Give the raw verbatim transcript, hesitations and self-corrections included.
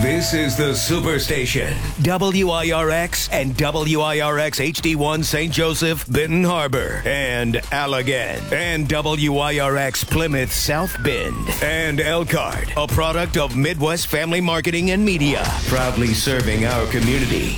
This is the Superstation. W I R X and W I R X H D one Saint Joseph, Benton Harbor, and Allegan. And W I R X Plymouth South Bend. And Elkhart, a product of Midwest Family Marketing and Media. Proudly serving our community.